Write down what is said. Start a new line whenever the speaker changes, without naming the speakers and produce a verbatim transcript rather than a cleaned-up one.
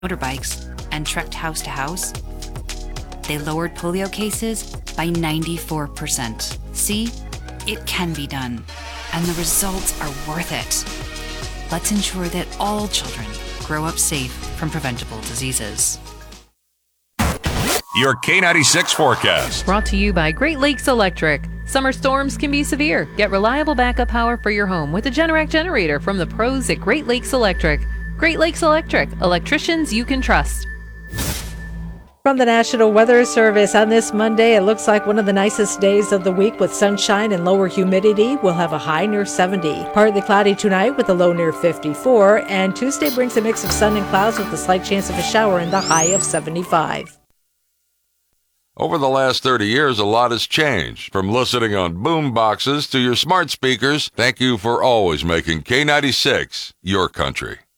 motorbikes and trekked house to house, they lowered polio cases by ninety-four percent. See, it can be done, and the results are worth it. Let's ensure that all children grow up safe from preventable diseases.
Your K ninety-six forecast.
Brought to you by Great Lakes Electric. Summer storms can be severe. Get reliable backup power for your home with a Generac generator from the pros at Great Lakes Electric. Great Lakes Electric, electricians you can trust.
From the National Weather Service, on this Monday, it looks like one of the nicest days of the week with sunshine and lower humidity. We'll have a high near seventy. Partly cloudy tonight with a low near fifty-four. And Tuesday brings a mix of sun and clouds with a slight chance of a shower and the high of seventy-five.
Over the last thirty years, a lot has changed. From listening on boom boxes to your smart speakers, thank you for always making K ninety-six your country.